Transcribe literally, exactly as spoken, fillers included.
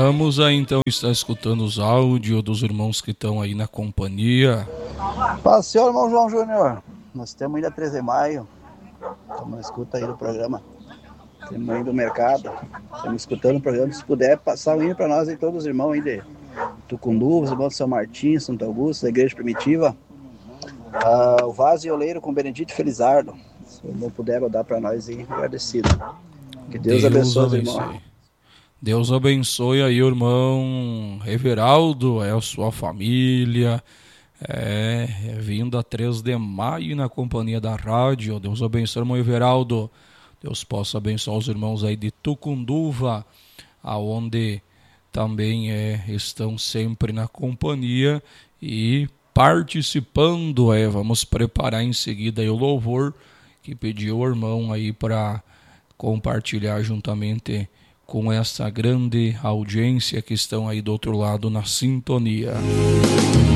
Vamos aí então estar escutando os áudios dos irmãos que estão aí na companhia. Paz, senhor irmão João Júnior. Nós temos ainda treze de maio. Estamos na escuta aí do programa. Temos aí do mercado. Estamos escutando o programa. Se puder, passar o hino para nós aí, todos os irmãos aí de Tucundu, os irmãos de São Martim, Santo Augusto, da Igreja Primitiva. Ah, o vaso e oleiro com Benedito Felizardo. Se o irmão puder rodar para nós aí, agradecido. Que Deus, Deus abençoe os irmãos. Deus abençoe aí o irmão Everaldo, é a sua família, é, é vindo a três de maio na companhia da rádio. Deus abençoe o irmão Everaldo, Deus possa abençoar os irmãos aí de Tucunduva, aonde também é, estão sempre na companhia e participando. É, vamos preparar em seguida aí o louvor que pediu o irmão aí para compartilhar juntamente com essa grande audiência que estão aí do outro lado na sintonia.